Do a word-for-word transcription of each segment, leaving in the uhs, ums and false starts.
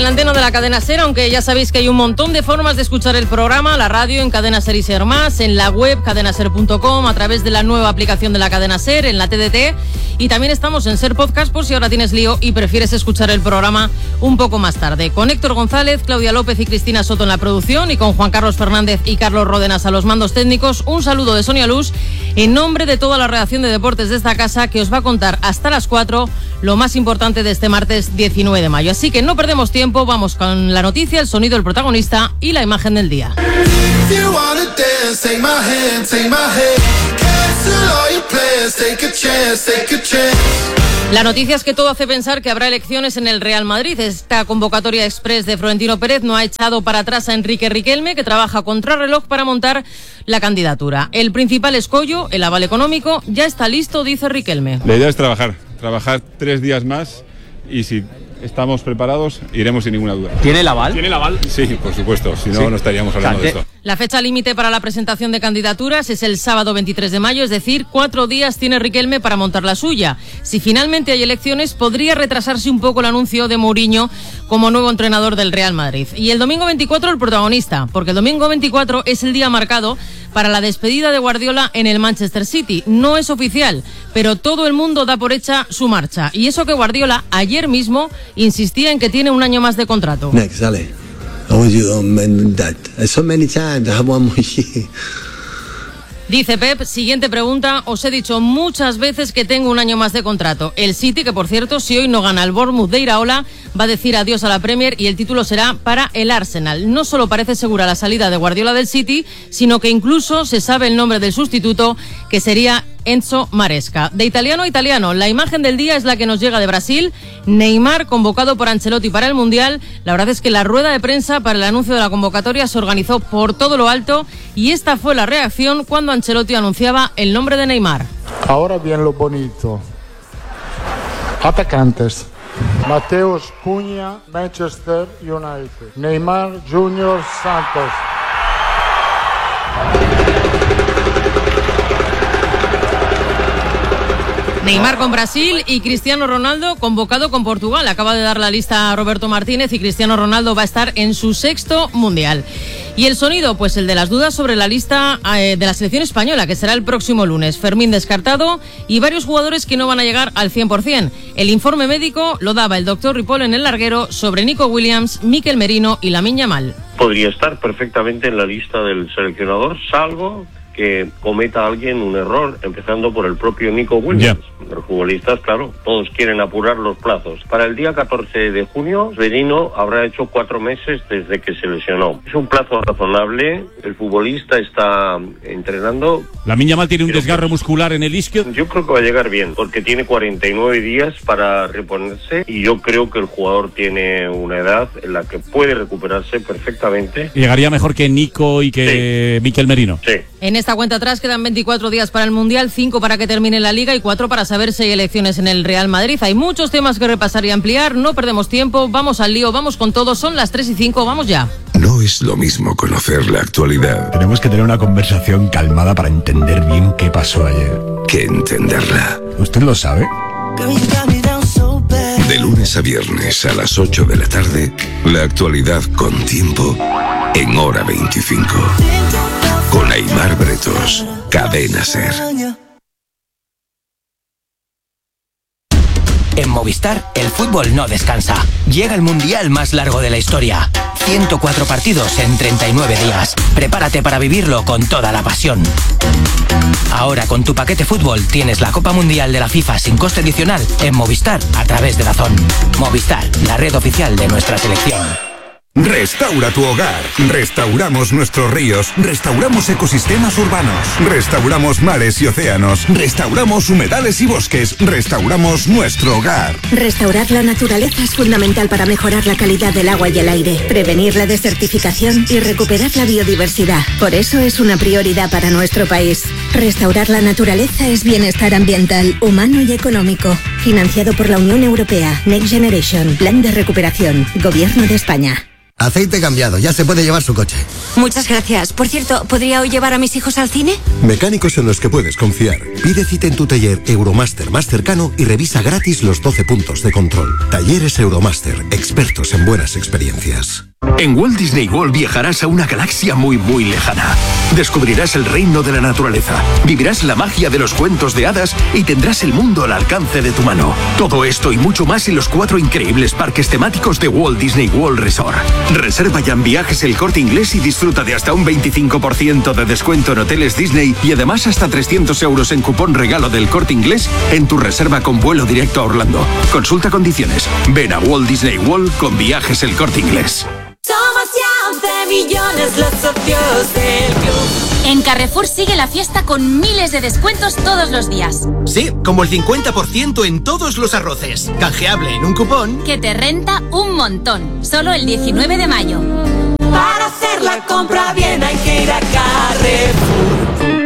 la antena de la Cadena SER, aunque ya sabéis que hay un montón de formas de escuchar el programa, la radio en Cadena SER y SER Más, en la web cadena ser punto com, a través de la nueva aplicación de la Cadena SER, en la T D T, y también estamos en SER Podcast por si ahora tienes lío y prefieres escuchar el programa un poco más tarde. Con Héctor González, Claudia López y Cristina Soto en la producción y con Juan Carlos Fernández y Carlos Ródenas a los mandos técnicos, un saludo de Sonia Luz en nombre de toda la redacción de deportes de esta casa que os va a contar hasta las cuatro lo más importante de este martes diecinueve de mayo. Así que no perdemos tiempo, vamos con la noticia, el sonido del protagonista y la imagen del día. La noticia es que todo hace pensar que habrá elecciones en el Real Madrid. Esta convocatoria express de Florentino Pérez no ha echado para atrás a Enrique Riquelme, que trabaja contrarreloj para montar la candidatura. El principal escollo, el aval económico, ya está listo, dice Riquelme. La idea es trabajar, trabajar tres días más y si estamos preparados, iremos sin ninguna duda. ¿Tiene el aval? ¿Tiene el aval? Sí, por supuesto, si no, sí. no estaríamos hablando de esto. La fecha límite para la presentación de candidaturas es el sábado veintitrés de mayo, es decir, cuatro días tiene Riquelme para montar la suya. Si finalmente hay elecciones, podría retrasarse un poco el anuncio de Mourinho como nuevo entrenador del Real Madrid. Y el domingo veinticuatro el protagonista, porque el domingo veinticuatro es el día marcado para la despedida de Guardiola en el Manchester City. No es oficial, pero todo el mundo da por hecha su marcha. Y eso que Guardiola ayer mismo insistía en que tiene un año más de contrato. Next, dale. I want you on that. So many times I have one more year. Dice Pep, siguiente pregunta, os he dicho muchas veces que tengo un año más de contrato. El City, que por cierto, si hoy no gana el Bournemouth de Iraola, va a decir adiós a la Premier y el título será para el Arsenal. No solo parece segura la salida de Guardiola del City, sino que incluso se sabe el nombre del sustituto, que sería Enzo Maresca. De italiano a italiano, la imagen del día es la que nos llega de Brasil. Neymar, convocado por Ancelotti para el Mundial. La verdad es que la rueda de prensa para el anuncio de la convocatoria se organizó por todo lo alto y esta fue la reacción cuando Ancelotti anunciaba el nombre de Neymar. Ahora bien lo bonito. Atacantes. Mateus Cunha, Manchester United. Neymar Junior Santos. Neymar con Brasil y Cristiano Ronaldo convocado con Portugal. Acaba de dar la lista a Roberto Martínez y Cristiano Ronaldo va a estar en su sexto mundial. Y el sonido, pues el de las dudas sobre la lista eh, de la selección española, que será el próximo lunes. Fermín descartado y varios jugadores que no van a llegar al cien por ciento. El informe médico lo daba el doctor Ripoll en el larguero sobre Nico Williams, Mikel Merino y Lamine Yamal. Podría estar perfectamente en la lista del seleccionador, salvo que cometa alguien un error, empezando por el propio Nico Williams. Yeah. Los futbolistas, claro, todos quieren apurar los plazos. Para el día catorce de junio, Merino habrá hecho cuatro meses desde que se lesionó. Es un plazo razonable, el futbolista está entrenando. Lamine Yamal tiene un desgarro muscular en el isquio. Yo creo que va a llegar bien, porque tiene cuarenta y nueve días para reponerse y yo creo que el jugador tiene una edad en la que puede recuperarse perfectamente. Llegaría mejor que Nico y que sí. Mikel Merino. Sí. En esta cuenta atrás quedan veinticuatro días para el Mundial, cinco para que termine la Liga y cuatro para saber si hay elecciones en el Real Madrid. Hay muchos temas que repasar y ampliar, no perdemos tiempo, vamos al lío, vamos con todo, son las tres y cinco, vamos ya. No es lo mismo conocer la actualidad. Tenemos que tener una conversación calmada para entender bien qué pasó ayer. Que entenderla. ¿Usted lo sabe? De lunes a viernes a las ocho de la tarde, la actualidad con tiempo en Hora veinticinco. Con Aimar Bretos, Cadena SER. En Movistar, el fútbol no descansa. Llega el mundial más largo de la historia. ciento cuatro partidos en treinta y nueve días. Prepárate para vivirlo con toda la pasión. Ahora con tu paquete fútbol tienes la Copa Mundial de la FIFA sin coste adicional en Movistar a través de DAZN. Movistar, la red oficial de nuestra selección. Restaura tu hogar. Restauramos nuestros ríos. Restauramos ecosistemas urbanos. Restauramos mares y océanos. Restauramos humedales y bosques. Restauramos nuestro hogar. Restaurar la naturaleza es fundamental para mejorar la calidad del agua y el aire, prevenir la desertificación y recuperar la biodiversidad. Por eso es una prioridad para nuestro país. Restaurar la naturaleza es bienestar ambiental, humano y económico. Financiado por la Unión Europea. Next Generation. Plan de recuperación. Gobierno de España. Aceite cambiado, ya se puede llevar su coche. Muchas gracias. Por cierto, ¿podría hoy llevar a mis hijos al cine? Mecánicos en los que puedes confiar. Pide cita en tu taller Euromaster más cercano y revisa gratis los doce puntos de control. Talleres Euromaster, expertos en buenas experiencias. En Walt Disney World viajarás a una galaxia muy muy lejana. Descubrirás el reino de la naturaleza, vivirás la magia de los cuentos de hadas y tendrás el mundo al alcance de tu mano. Todo esto y mucho más en los cuatro increíbles parques temáticos de Walt Disney World Resort. Reserva ya en Viajes El Corte Inglés y disfruta de hasta un veinticinco por ciento de descuento en hoteles Disney y además hasta trescientos euros en cupón regalo del Corte Inglés en tu reserva con vuelo directo a Orlando. Consulta condiciones. Ven a Walt Disney World con Viajes El Corte Inglés. Somos ya once millones los socios del club. En Carrefour sigue la fiesta con miles de descuentos todos los días. Sí, como el cincuenta por ciento en todos los arroces. Canjeable en un cupón que te renta un montón. Solo el diecinueve de mayo. Para hacer la compra bien hay que ir a Carrefour.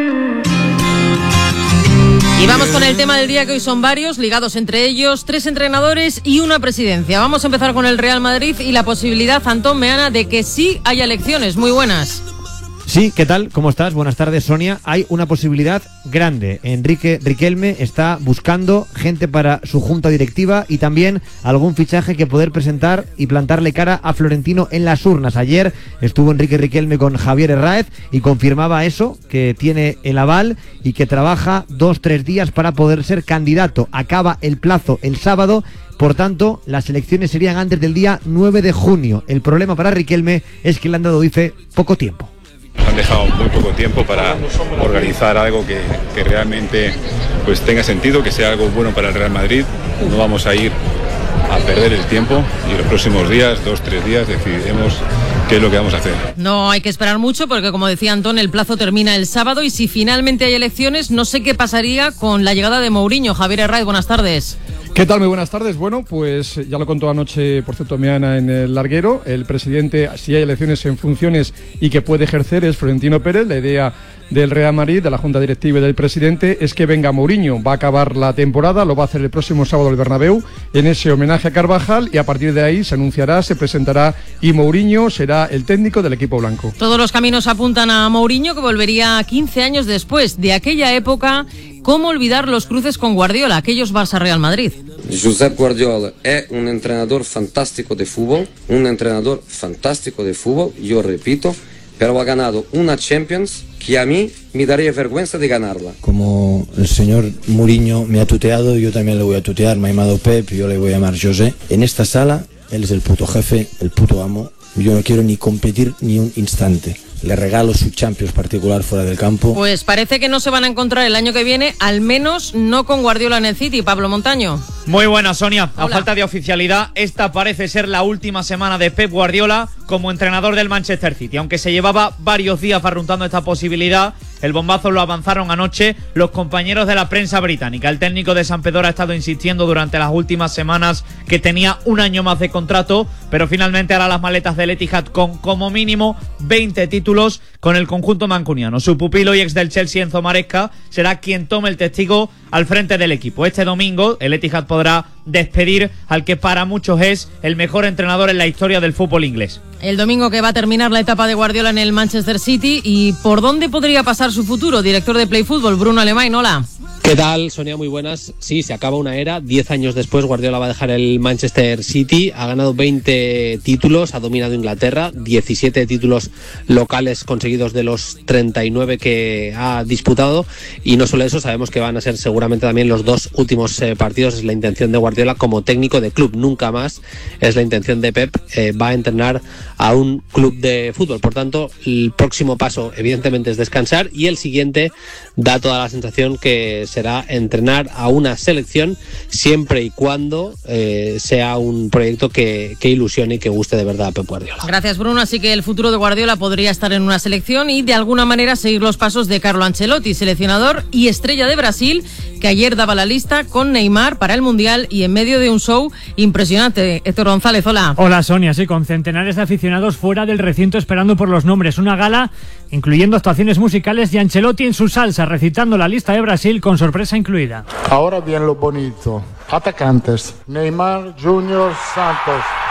Y vamos con el tema del día, que hoy son varios, ligados entre ellos, tres entrenadores y una presidencia. Vamos a empezar con el Real Madrid y la posibilidad, Antón Meana, de que sí haya elecciones. Muy buenas. Sí, ¿qué tal? ¿Cómo estás? Buenas tardes, Sonia. Hay una posibilidad grande. Enrique Riquelme está buscando gente para su junta directiva y también algún fichaje que poder presentar y plantarle cara a Florentino en las urnas. Ayer estuvo Enrique Riquelme con Javier Herráez y confirmaba eso, que tiene el aval y que trabaja dos, tres días para poder ser candidato. Acaba el plazo el sábado. Por tanto, las elecciones serían antes del día nueve de junio. El problema para Riquelme es que le han dado, dice, poco tiempo. Nos han dejado muy poco tiempo para organizar algo que, que realmente pues tenga sentido, que sea algo bueno para el Real Madrid. No vamos a ir a perder el tiempo y los próximos días, dos, tres días, decidiremos qué es lo que vamos a hacer. No hay que esperar mucho porque, como decía Antón, el plazo termina el sábado y si finalmente hay elecciones, no sé qué pasaría con la llegada de Mourinho. Javier Herráez, buenas tardes. ¿Qué tal? Muy buenas tardes. Bueno, pues ya lo contó anoche, por cierto, Meana en el larguero. El presidente, si hay elecciones en funciones y que puede ejercer, es Florentino Pérez. La idea del Real Madrid, de la Junta Directiva y del presidente, es que venga Mourinho. Va a acabar la temporada, lo va a hacer el próximo sábado en el Bernabéu, en ese homenaje a Carvajal, y a partir de ahí se anunciará, se presentará y Mourinho será el técnico del equipo blanco. Todos los caminos apuntan a Mourinho, que volvería quince años después de aquella época. ¿Cómo olvidar los cruces con Guardiola, aquellos Barça-Real Madrid? Josep Guardiola es un entrenador fantástico de fútbol, un entrenador fantástico de fútbol, yo repito, pero ha ganado una Champions que a mí me daría vergüenza de ganarla. Como el señor Mourinho me ha tuteado, yo también le voy a tutear. Me ha llamado Pep, yo le voy a llamar José. En esta sala, él es el puto jefe, el puto amo. Yo no quiero ni competir ni un instante. Le regalo su Champions particular fuera del campo. Pues parece que no se van a encontrar el año que viene, al menos no con Guardiola en el City. Pablo Montaño. Muy buena, Sonia. A Hola. falta de oficialidad, esta parece ser la última semana de Pep Guardiola como entrenador del Manchester City. Aunque se llevaba varios días barruntando esta posibilidad, el bombazo lo avanzaron anoche los compañeros de la prensa británica. El técnico de San Pedro ha estado insistiendo durante las últimas semanas que tenía un año más de contrato, pero finalmente hará las maletas del Etihad con como mínimo veinte títulos con el conjunto mancuniano. Su pupilo y ex del Chelsea, Enzo Maresca, será quien tome el testigo al frente del equipo. Este domingo el Etihad podrá despedir al que para muchos es el mejor entrenador en la historia del fútbol inglés. El domingo que va a terminar la etapa de Guardiola en el Manchester City. ¿Y por dónde podría pasar su futuro? Director de Play Fútbol, Bruno Alemán, hola. ¿Qué tal, Sonia? Muy buenas. Sí, se acaba una era. Diez años después, Guardiola va a dejar el Manchester City. Ha ganado veinte títulos, ha dominado Inglaterra, diecisiete títulos locales conseguidos de los treinta y nueve que ha disputado. Y no solo eso, sabemos que van a ser seguramente también los dos últimos eh, partidos. Es la intención de Guardiola como técnico de club. Nunca más es la intención de Pep. Eh, va a entrenar a un club de fútbol. Por tanto, el próximo paso, evidentemente, es descansar. Y el siguiente da toda la sensación que será entrenar a una selección siempre y cuando eh, sea un proyecto que, que ilusione y que guste de verdad a Pep Guardiola. Gracias, Bruno. Así que el futuro de Guardiola podría estar en una selección y de alguna manera seguir los pasos de Carlo Ancelotti, seleccionador y estrella de Brasil, que ayer daba la lista con Neymar para el Mundial y en medio de un show impresionante. Héctor González, hola. Hola, Sonia. Sí, con centenares de aficionados fuera del recinto esperando por los nombres. Una gala incluyendo actuaciones musicales y Ancelotti en su salsa recitando la lista de Brasil con sorpresa incluida. Ahora bien lo bonito. Atacantes. Neymar, Junior, Santos.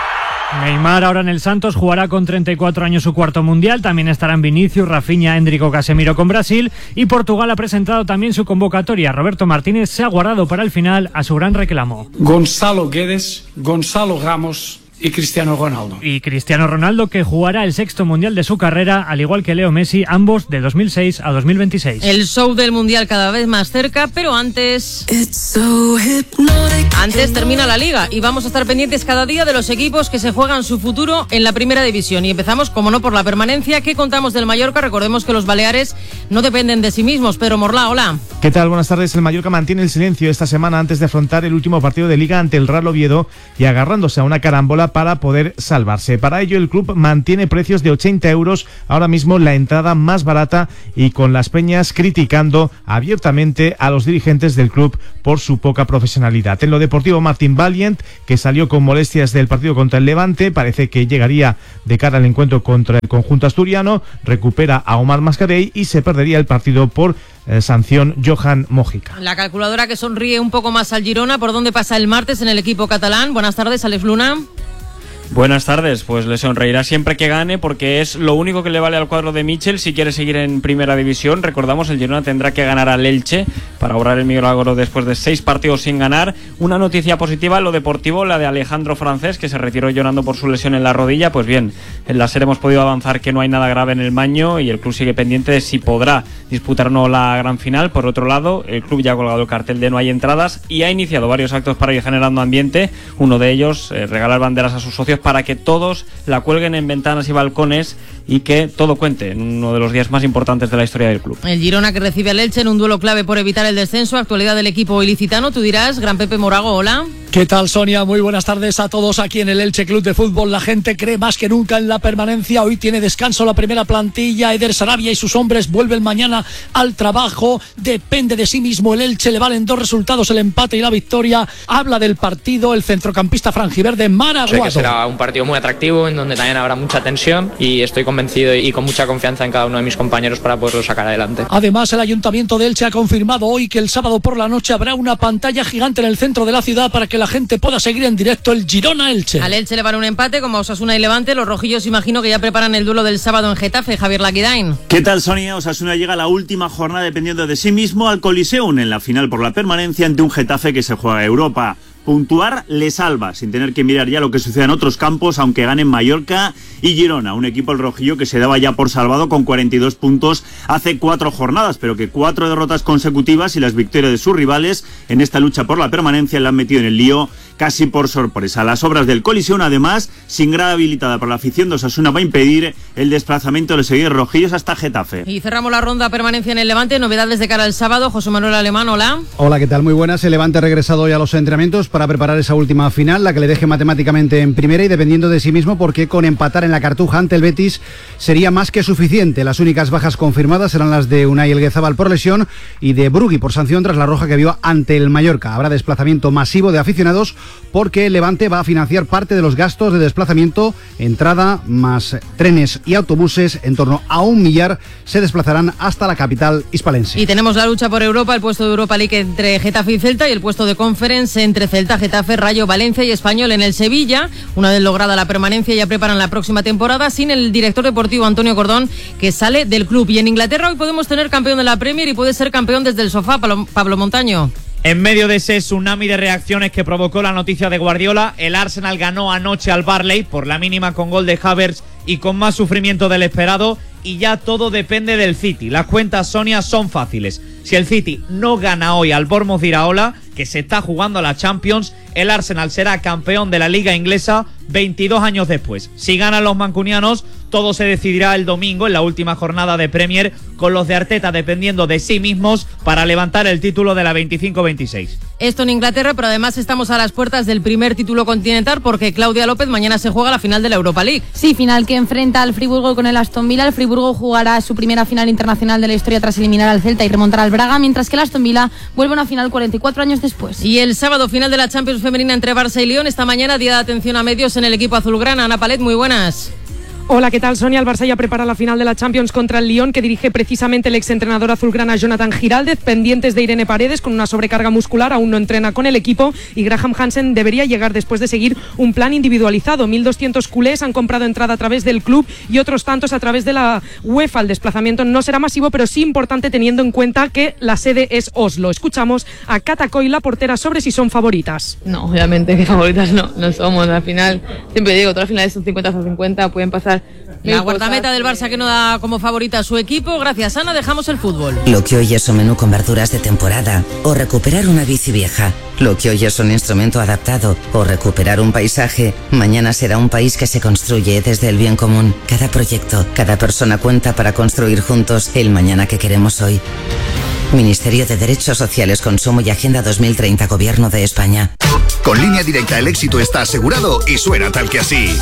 Neymar ahora en el Santos jugará con treinta y cuatro años su cuarto mundial. También estarán Vinicius, Rafinha, Endrick, Casemiro con Brasil. Y Portugal ha presentado también su convocatoria. Roberto Martínez se ha guardado para el final a su gran reclamo. Gonzalo Guedes, Gonzalo Ramos y Cristiano Ronaldo. Y Cristiano Ronaldo, que jugará el sexto mundial de su carrera, al igual que Leo Messi, ambos de dos mil seis a dos mil veintiséis. El show del mundial cada vez más cerca, pero antes... Antes termina la liga y vamos a estar pendientes cada día de los equipos que se juegan su futuro en la primera división. Y empezamos, como no, por la permanencia. ¿Qué contamos del Mallorca? Recordemos que los baleares no dependen de sí mismos. Pedro Morlá, hola. ¿Qué tal? Buenas tardes. El Mallorca mantiene el silencio esta semana antes de afrontar el último partido de liga ante el Real Oviedo y agarrándose a una carambola para poder salvarse. Para ello el club mantiene precios de ochenta euros, ahora mismo la entrada más barata, y con las peñas criticando abiertamente a los dirigentes del club por su poca profesionalidad. En lo deportivo, Martín Valiant, que salió con molestias del partido contra el Levante, parece que llegaría de cara al encuentro contra el conjunto asturiano, recupera a Omar Mascarell y se perdería el partido por eh, sanción Johan Mojica. La calculadora que sonríe un poco más al Girona, ¿por dónde pasa el martes en el equipo catalán? Buenas tardes, Alex Luna. Buenas tardes, pues le sonreirá siempre que gane porque es lo único que le vale al cuadro de Michel si quiere seguir en primera división. Recordamos, el Girona tendrá que ganar al Elche para obrar el milagro después de seis partidos sin ganar. Una noticia positiva en lo deportivo, la de Alejandro Francés, que se retiró llorando por su lesión en la rodilla. Pues bien, en la SER hemos podido avanzar que no hay nada grave en el maño y el club sigue pendiente de si podrá disputar o no la gran final. Por otro lado, el club ya ha colgado el cartel de no hay entradas y ha iniciado varios actos para ir generando ambiente. Uno de ellos, eh, regalar banderas a sus socios para que todos la cuelguen en ventanas y balcones y que todo cuente en uno de los días más importantes de la historia del club. El Girona que recibe al Elche en un duelo clave por evitar el descenso. Actualidad del equipo ilicitano, tú dirás. Gran Pepe Morago, hola. ¿Qué tal, Sonia? Muy buenas tardes a todos aquí en el Elche Club de Fútbol. La gente cree más que nunca en la permanencia. Hoy tiene descanso la primera plantilla. Eder Sarabia y sus hombres vuelven mañana al trabajo. Depende de sí mismo el Elche. Le valen dos resultados, el empate y la victoria. Habla del partido el centrocampista franjiverde Mara Aguado. Sé que será un partido muy atractivo en donde también habrá mucha tensión y estoy convencido y con mucha confianza en cada uno de mis compañeros para poderlo sacar adelante. Además, el Ayuntamiento de Elche ha confirmado hoy que el sábado por la noche habrá una pantalla gigante en el centro de la ciudad para que la gente pueda seguir en directo el Girona-Elche. Al Elche le vale un empate como Osasuna y Levante. Los rojillos imagino que ya preparan el duelo del sábado en Getafe. Javier Laquidain. ¿Qué tal, Sonia? Osasuna llega a la última jornada dependiendo de sí mismo al Coliseum en la final por la permanencia ante un Getafe que se juega a Europa. Puntuar le salva, sin tener que mirar ya lo que sucede en otros campos, aunque ganen Mallorca y Girona, un equipo el rojillo que se daba ya por salvado con cuarenta y dos puntos hace cuatro jornadas, pero que cuatro derrotas consecutivas y las victorias de sus rivales en esta lucha por la permanencia le han metido en el lío casi por sorpresa. Las obras del Coliseum, además, sin grada habilitada por la afición de Osasuna, va a impedir el desplazamiento de los seguidores rojillos hasta Getafe. Y cerramos la ronda permanencia en el Levante. Novedades de cara al sábado. José Manuel Alemán, hola. Hola, ¿qué tal? Muy buenas. El Levante ha regresado hoy a los entrenamientos para preparar esa última final, la que le deje matemáticamente en primera y dependiendo de sí mismo, porque con empatar en la Cartuja ante el Betis sería más que suficiente. Las únicas bajas confirmadas serán las de Unai Elguezabal por lesión y de Brugui por sanción tras la roja que vio ante el Mallorca. Habrá desplazamiento masivo de aficionados porque el Levante va a financiar parte de los gastos de desplazamiento, entrada más trenes y autobuses. En torno a un millar se desplazarán hasta la capital hispalense. Y tenemos la lucha por Europa, el puesto de Europa League entre Getafe y Celta y el puesto de Conference entre Celta, Getafe, Rayo, Valencia y Español. En el Sevilla, una vez lograda la permanencia, ya preparan la próxima temporada sin el director deportivo Antonio Cordón, que sale del club. Y en Inglaterra hoy podemos tener campeón de la Premier y puede ser campeón desde el sofá, Pablo, Pablo Montaño. En medio de ese tsunami de reacciones que provocó la noticia de Guardiola, el Arsenal ganó anoche al Burnley por la mínima con gol de Havertz y con más sufrimiento del esperado, y ya todo depende del City. Las cuentas, Sonia, son fáciles. Si el City no gana hoy al Bournemouth de Iraola, que se está jugando a la Champions, el Arsenal será campeón de la Liga Inglesa veintidós años después. Si ganan los mancunianos, todo se decidirá el domingo en la última jornada de Premier, con los de Arteta dependiendo de sí mismos para levantar el título de la veinticinco veintiséis. Esto en Inglaterra, pero además estamos a las puertas del primer título continental porque Claudia López, mañana se juega la final de la Europa League. Sí, final que enfrenta al Friburgo con el Aston Villa. El Friburgo jugará su primera final internacional de la historia tras eliminar al Celta y remontar al Braga, mientras que el Aston Villa vuelve a una final cuarenta y cuatro años después. Y el sábado, final de la Champions femenina entre Barça y Lyon. Esta mañana, día de atención a medios en el equipo azulgrana. Ana Palet, muy buenas. Hola, ¿qué tal, Sonia? El Barça ya prepara la final de la Champions contra el Lyon, que dirige precisamente el exentrenador azulgrana Jonathan Giraldez, pendientes de Irene Paredes con una sobrecarga muscular, aún no entrena con el equipo, y Graham Hansen debería llegar después de seguir un plan individualizado. mil doscientos culés han comprado entrada a través del club y otros tantos a través de la UEFA. El desplazamiento no será masivo, pero sí importante teniendo en cuenta que la sede es Oslo. Escuchamos a Cata Coy, la portera, sobre si son favoritas. No, obviamente que favoritas no, no somos. Al final, siempre digo, todas las finales son cincuenta a cincuenta, pueden pasar. La guardameta del Barça que no da como favorita a su equipo. Gracias, Ana, dejamos el fútbol. Lo que hoy es un menú con verduras de temporada, o recuperar una bici vieja. Lo que hoy es un instrumento adaptado, o recuperar un paisaje, mañana será un país que se construye desde el bien común. Cada proyecto, cada persona cuenta para construir juntos el mañana que queremos hoy. Ministerio de Derechos Sociales, Consumo y Agenda dos mil treinta, Gobierno de España. Con Línea Directa el éxito está asegurado y suena tal que así.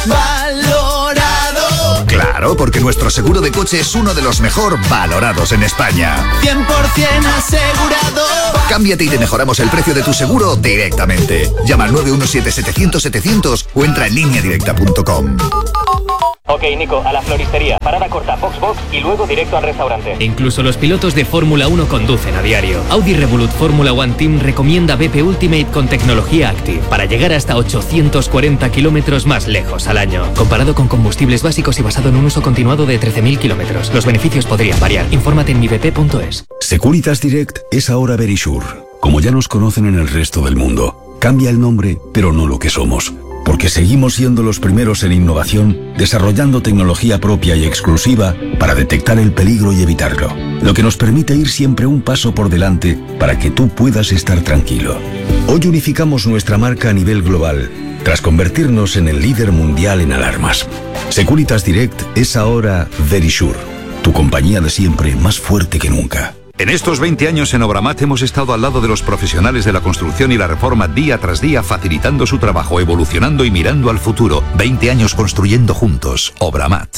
Valorado. Claro, porque nuestro seguro de coche es uno de los mejor valorados en España. cien por ciento asegurado. Cámbiate y te mejoramos el precio de tu seguro directamente. Llama al nueve uno siete setecientos setecientos o entra en línea directa punto com. Ok, Nico, a la floristería. Parada corta, box box y luego directo al restaurante. Incluso los pilotos de Fórmula uno conducen a diario. Audi Revolut Fórmula One Team recomienda B P Ultimate con tecnología Active para llegar hasta ochocientos cuarenta kilómetros más lejos al año. Comparado con combustibles básicos y basado en un uso continuado de trece mil kilómetros. Los beneficios podrían variar. Infórmate en mi b p punto es. Securitas Direct es ahora Verisure. Como ya nos conocen en el resto del mundo. Cambia el nombre, pero no lo que somos. Porque seguimos siendo los primeros en innovación, desarrollando tecnología propia y exclusiva para detectar el peligro y evitarlo, lo que nos permite ir siempre un paso por delante para que tú puedas estar tranquilo. Hoy unificamos nuestra marca a nivel global, tras convertirnos en el líder mundial en alarmas. Securitas Direct es ahora Verisure, tu compañía de siempre más fuerte que nunca. En estos veinte años en Obramat hemos estado al lado de los profesionales de la construcción y la reforma día tras día, facilitando su trabajo, evolucionando y mirando al futuro. veinte años construyendo juntos. Obramat.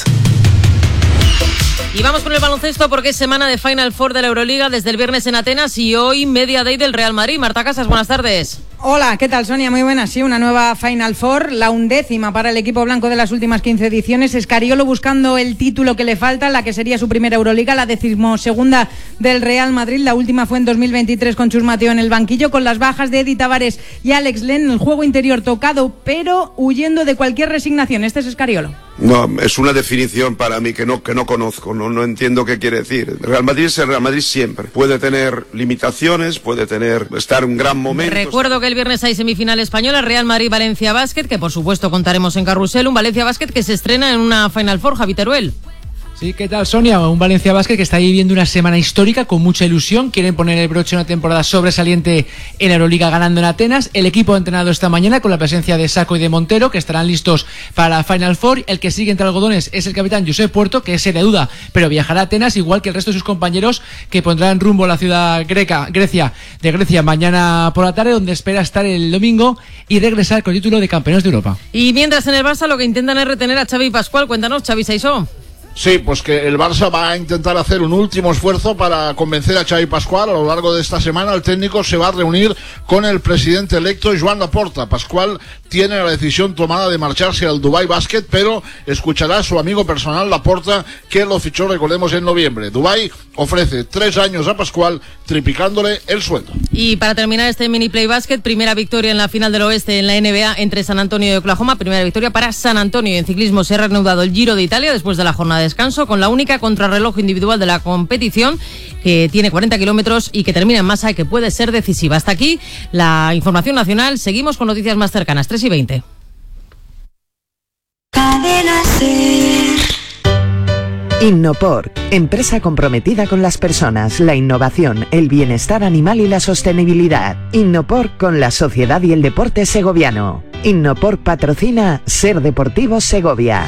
Y vamos con el baloncesto porque es semana de Final Four de la Euroliga desde el viernes en Atenas y hoy Media Day del Real Madrid. Marta Casas, buenas tardes. Hola, ¿qué tal, Sonia? Muy buenas. Sí, una nueva Final Four, la undécima para el equipo blanco de las últimas quince ediciones. Escariolo buscando el título que le falta, la que sería su primera Euroliga, la decimosegunda del Real Madrid. La última fue en dos mil veintitrés con Chus Mateo en el banquillo, con las bajas de Eddie Tavares y Alex Len. El juego interior tocado, pero huyendo de cualquier resignación. Este es Escariolo. No, es una definición para mí que no, que no conozco, no, no entiendo qué quiere decir. El Real Madrid es el Real Madrid siempre. Puede tener limitaciones, puede tener estar en un gran momento. Recuerdo que el viernes hay semifinal española, Real Madrid-Valencia Basket, que por supuesto contaremos en Carrusel. Un Valencia Basket que se estrena en una Final Four, Javi Teruel. Sí, ¿qué tal, Sonia? Un Valencia Basket que está viviendo una semana histórica con mucha ilusión. Quieren poner el broche a una temporada sobresaliente en la Euroliga ganando en Atenas. El equipo ha entrenado esta mañana con la presencia de Sacco y de Montero, que estarán listos para la Final Four. El que sigue entre algodones es el capitán Josep Puerto, que es de duda, pero viajará a Atenas, igual que el resto de sus compañeros, que pondrán rumbo a la ciudad greca, Grecia, de Grecia mañana por la tarde, donde espera estar el domingo y regresar con el título de campeones de Europa. Y mientras en el Barça lo que intentan es retener a Xavi Pascual. Cuéntanos, Xavi Saisó. Sí, pues que el Barça va a intentar hacer un último esfuerzo para convencer a Xavi Pascual. A lo largo de esta semana el técnico se va a reunir con el presidente electo Joan Laporta. Pascual tiene la decisión tomada de marcharse al Dubai Basket, pero escuchará a su amigo personal Laporta, que lo fichó, recordemos, en noviembre. Dubai ofrece tres años a Pascual, triplicándole el sueldo. Y para terminar este mini play basket, primera victoria en la final del oeste en la N B A entre San Antonio y Oklahoma. Primera victoria para San Antonio. En ciclismo se ha reanudado el Giro de Italia después de la jornada de descanso, con la única contrarreloj individual de la competición, que tiene cuarenta kilómetros y que termina en masa y que puede ser decisiva. Hasta aquí la información nacional. Seguimos con noticias más cercanas. tres y veinte. Cadena Ser. Innopor, empresa comprometida con las personas, la innovación, el bienestar animal y la sostenibilidad. Innopor con la sociedad y el deporte segoviano. Innopor patrocina Ser Deportivo Segovia.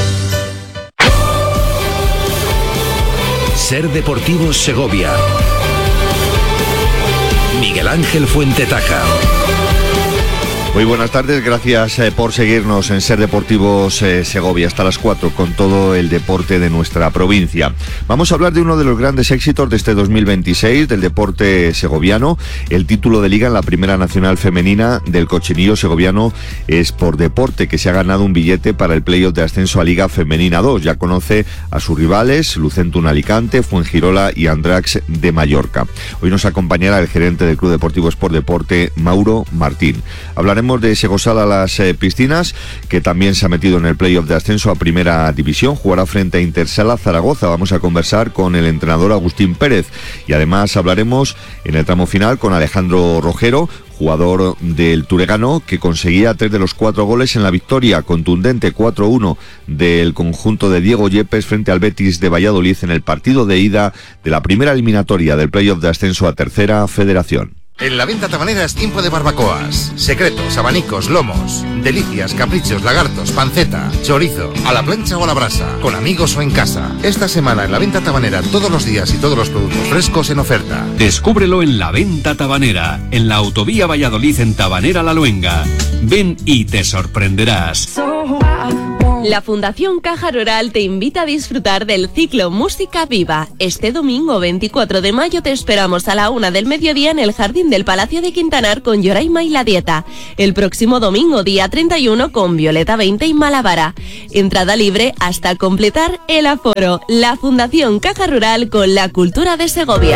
Ser Deportivo Segovia. Miguel Ángel Fuentetaca. Muy buenas tardes, gracias eh, por seguirnos en Ser Deportivos eh, Segovia hasta las cuatro con todo el deporte de nuestra provincia. Vamos a hablar de uno de los grandes éxitos de este dos mil veintiséis del deporte segoviano. El título de liga en la Primera Nacional Femenina del Cochinillo Segoviano es por deporte, que se ha ganado un billete para el playoff de ascenso a Liga Femenina dos. Ya conoce a sus rivales, Lucentum Alicante, Fuengirola y Andrax de Mallorca. Hoy nos acompañará el gerente del Club Deportivo Sport Deporte, Mauro Martín. Hablaremos de Segosala Las eh, Piscinas, que también se ha metido en el playoff de ascenso a Primera División. Jugará frente a Intersala Zaragoza. Vamos a conversar con el entrenador Agustín Pérez y además hablaremos en el tramo final con Alejandro Rojero, jugador del Turegano, que conseguía tres de los cuatro goles en la victoria contundente cuatro uno del conjunto de Diego Yepes frente al Betis de Valladolid en el partido de ida de la primera eliminatoria del playoff de ascenso a Tercera Federación. En la venta tabanera es tiempo de barbacoas, secretos, abanicos, lomos, delicias, caprichos, lagartos, panceta, chorizo, a la plancha o a la brasa, con amigos o en casa. Esta semana en la venta tabanera todos los días y todos los productos frescos en oferta. Descúbrelo en la venta tabanera, en la autovía Valladolid en Tabanera La Luenga. Ven y te sorprenderás. La Fundación Caja Rural te invita a disfrutar del ciclo Música Viva. Este domingo veinticuatro de mayo te esperamos a la una del mediodía en el Jardín del Palacio de Quintanar con Yoraima y La Dieta. El próximo domingo, día treinta y uno, con Violeta veinte y Malavara. Entrada libre hasta completar el aforo. La Fundación Caja Rural con la cultura de Segovia.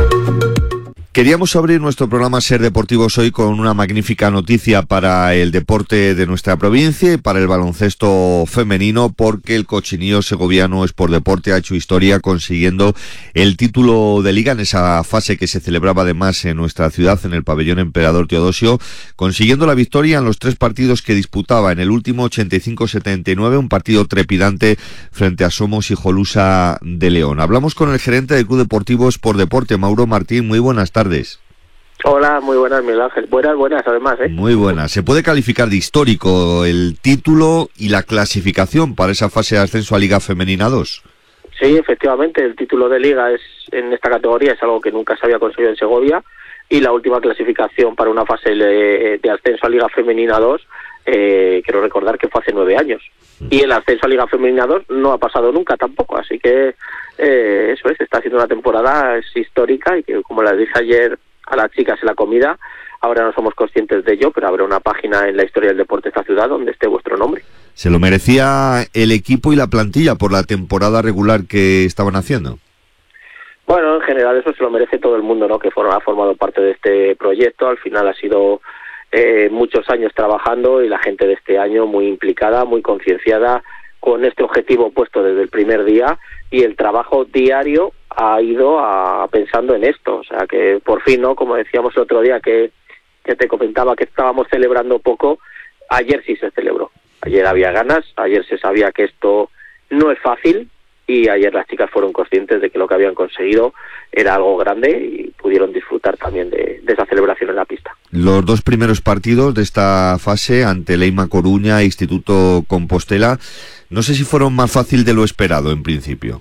Queríamos abrir nuestro programa Ser Deportivos hoy con una magnífica noticia para el deporte de nuestra provincia y para el baloncesto femenino, porque el Cochinillo Segoviano Sport Deporte ha hecho historia consiguiendo el título de liga en esa fase que se celebraba además en nuestra ciudad, en el pabellón Emperador Teodosio, consiguiendo la victoria en los tres partidos que disputaba. En el último ochenta y cinco setenta y nueve, un partido trepidante frente a Somos y Jolusa de León. Hablamos con el gerente del Club Deportivo Sport Deporte, Mauro Martín. Muy buenas tardes. Hola, muy buenas, Miguel Ángel. Buenas, buenas, además, ¿eh? Muy buenas. ¿Se puede calificar de histórico el título y la clasificación para esa fase de ascenso a Liga Femenina dos? Sí, efectivamente, el título de Liga es en esta categoría es algo que nunca se había conseguido en Segovia, y la última clasificación para una fase de, de ascenso a Liga Femenina dos, eh, quiero recordar que fue hace nueve años. Y el ascenso a Liga Femenina dos no ha pasado nunca tampoco, así que eh, eso es, está siendo una temporada es histórica, y que, como les dije ayer a las chicas en la comida, ahora no somos conscientes de ello, pero habrá una página en la historia del deporte de esta ciudad donde esté vuestro nombre. ¿Se lo merecía el equipo y la plantilla por la temporada regular que estaban haciendo? Bueno, en general eso se lo merece todo el mundo, ¿no?, que ha formado parte de este proyecto. Al final ha sido eh, muchos años trabajando, y la gente de este año muy implicada, muy concienciada, con este objetivo puesto desde el primer día, y el trabajo diario ha ido a, pensando en esto. O sea, que por fin, ¿no?, como decíamos el otro día, que, que te comentaba que estábamos celebrando poco, ayer sí se celebró. Ayer había ganas, ayer se sabía que esto no es fácil, y ayer las chicas fueron conscientes de que lo que habían conseguido era algo grande, y pudieron disfrutar también de, de esa celebración en la pista. Los dos primeros partidos de esta fase ante Leima Coruña e Instituto Compostela, no sé si fueron más fácil de lo esperado en principio.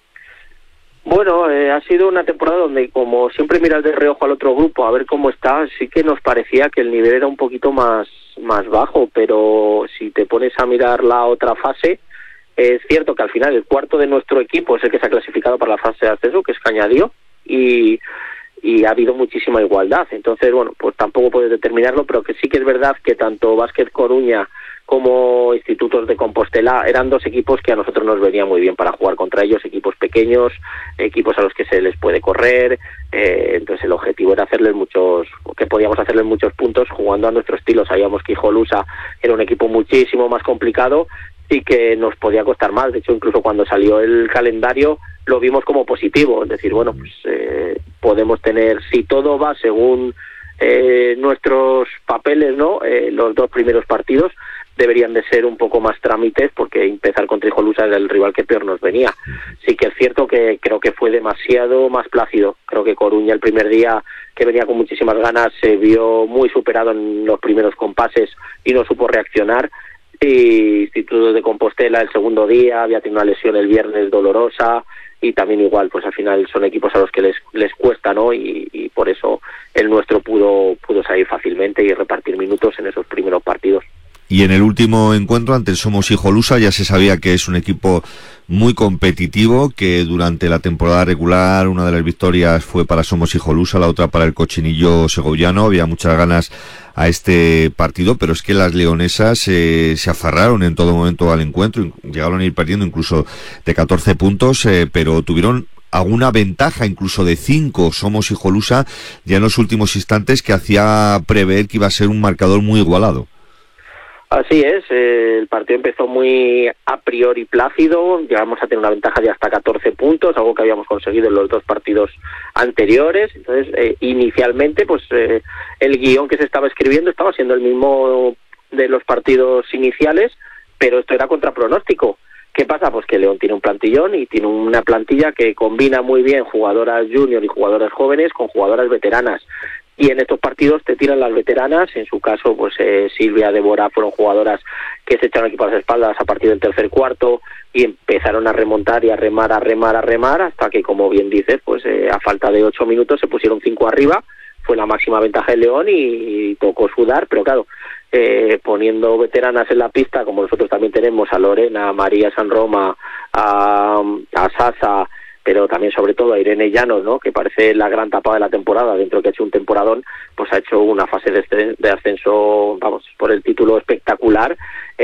Bueno, eh, ha sido una temporada donde, como siempre miras de reojo al otro grupo a ver cómo está, sí que nos parecía que el nivel era un poquito más, más bajo, pero si te pones a mirar la otra fase, es cierto que al final el cuarto de nuestro equipo es el que se ha clasificado para la fase de ascenso, que es Cañadío, y, y ha habido muchísima igualdad. Entonces, bueno, pues tampoco puedes determinarlo, pero que sí que es verdad que tanto Básquet Coruña como Institutos de Compostela eran dos equipos que a nosotros nos venía muy bien para jugar contra ellos, equipos pequeños, equipos a los que se les puede correr, eh, entonces el objetivo era hacerles muchos, que podíamos hacerles muchos puntos jugando a nuestro estilo. Sabíamos que Hijolusa era un equipo muchísimo más complicado y que nos podía costar más. De hecho, incluso cuando salió el calendario lo vimos como positivo, es decir, bueno, pues eh, podemos tener, si todo va según eh, nuestros papeles, ¿no?, eh, los dos primeros partidos deberían de ser un poco más trámites, porque empezar contra Hijolusa era el rival que peor nos venía. Sí que es cierto que creo que fue demasiado más plácido. Creo que Coruña el primer día, que venía con muchísimas ganas, se vio muy superado en los primeros compases y no supo reaccionar. y Instituto de Compostela el segundo día, había tenido una lesión el viernes dolorosa, y también igual, pues al final son equipos a los que les les cuesta, ¿no? Y, y por eso el nuestro pudo pudo salir fácilmente y repartir minutos en esos primeros partidos. Y en el último encuentro ante el Somos Hijolusa ya se sabía que es un equipo muy competitivo, que durante la temporada regular una de las victorias fue para Somos Hijolusa, la otra para el Cochinillo Segoviano. Había muchas ganas a este partido, pero es que las leonesas eh, se aferraron en todo momento al encuentro, llegaron a ir perdiendo incluso de catorce puntos, eh, pero tuvieron alguna ventaja incluso de cinco Somos Hijolusa ya en los últimos instantes, que hacía prever que iba a ser un marcador muy igualado. Así es, eh, el partido empezó muy a priori plácido, llegamos a tener una ventaja de hasta catorce puntos, algo que habíamos conseguido en los dos partidos anteriores. Entonces, eh, inicialmente, pues eh, el guión que se estaba escribiendo estaba siendo el mismo de los partidos iniciales, pero esto era contra pronóstico. ¿Qué pasa? Pues que León tiene un plantillón y tiene una plantilla que combina muy bien jugadoras junior y jugadoras jóvenes con jugadoras veteranas. Y en estos partidos te tiran las veteranas, en su caso pues eh, Silvia, Débora fueron jugadoras que se echaron equipo a las espaldas a partir del tercer cuarto y empezaron a remontar y a remar, a remar, a remar, hasta que, como bien dices, pues eh, a falta de ocho minutos se pusieron cinco arriba, fue la máxima ventaja de León y, y tocó sudar, pero claro, eh, poniendo veteranas en la pista, como nosotros también tenemos a Lorena, a María San Roma, a, a Sasa, pero también sobre todo a Irene Llanos, ¿no?, que parece la gran tapada de la temporada, dentro que ha hecho un temporadón, pues ha hecho una fase de, de ascenso, vamos, por el título espectacular,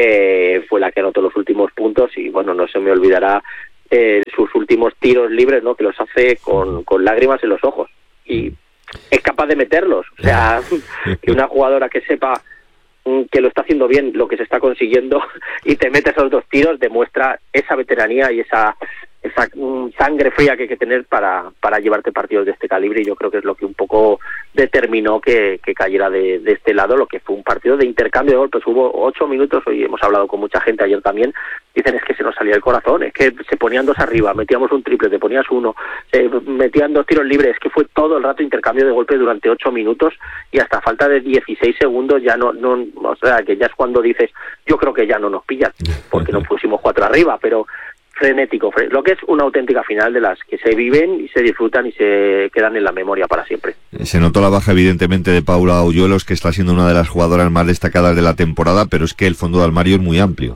eh, fue la que anotó los últimos puntos y, bueno, no se me olvidará eh, sus últimos tiros libres, ¿no?, que los hace con, con lágrimas en los ojos y es capaz de meterlos, o sea, que una jugadora que sepa que lo está haciendo bien, lo que se está consiguiendo, y te metes esos dos tiros, demuestra esa veteranía y esa esa um, sangre fría que hay que tener para para llevarte partidos de este calibre, y yo creo que es lo que un poco determinó que, que cayera de, de este lado, lo que fue un partido de intercambio de golpes. Hubo ocho minutos, hoy hemos hablado con mucha gente ayer también, dicen es que se nos salía el corazón, es que se ponían dos arriba, metíamos un triple, te ponías uno, se metían dos tiros libres, es que fue todo el rato intercambio de golpes durante ocho minutos y hasta falta de dieciséis segundos ya no, no, o sea, que ya es cuando dices, yo creo que ya no nos pillan, porque nos pusimos cuatro arriba, pero frenético, lo que es una auténtica final de las que se viven y se disfrutan y se quedan en la memoria para siempre. Se notó la baja evidentemente de Paula Hoyuelos, que está siendo una de las jugadoras más destacadas de la temporada, pero es que el fondo de armario es muy amplio.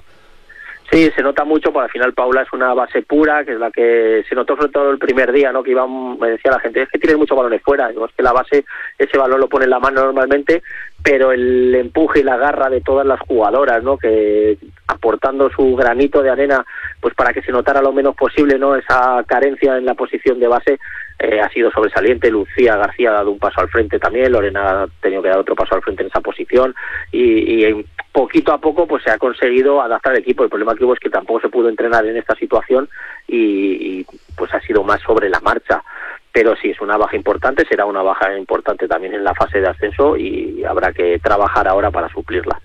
Sí, se nota mucho, porque al final Paula es una base pura, que es la que se notó sobre todo el primer día, ¿no?, que iba, me decía la gente, es que tienes muchos balones fuera, digo, es que la base, ese balón lo pone en la mano normalmente, pero el empuje y la garra de todas las jugadoras, ¿no?, que aportando su granito de arena, pues para que se notara lo menos posible, ¿no?, esa carencia en la posición de base, eh, ha sido sobresaliente. Lucía García ha dado un paso al frente también, Lorena ha tenido que dar otro paso al frente en esa posición, y, y poquito a poco pues se ha conseguido adaptar el equipo. El problema que hubo es que tampoco se pudo entrenar en esta situación y, y pues ha sido más sobre la marcha. Pero sí, es una baja importante, será una baja importante también en la fase de ascenso y habrá que trabajar ahora para suplirla.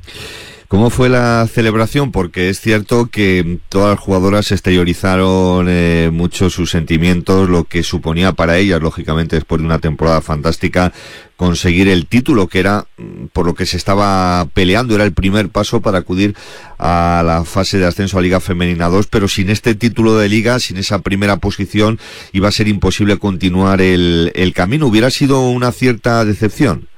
¿Cómo fue la celebración? Porque es cierto que todas las jugadoras exteriorizaron eh, mucho sus sentimientos, lo que suponía para ellas, lógicamente, después de una temporada fantástica, conseguir el título, que era por lo que se estaba peleando, era el primer paso para acudir a la fase de ascenso a Liga Femenina dos, pero sin este título de Liga, sin esa primera posición, iba a ser imposible continuar el, el camino. ¿Hubiera sido una cierta decepción?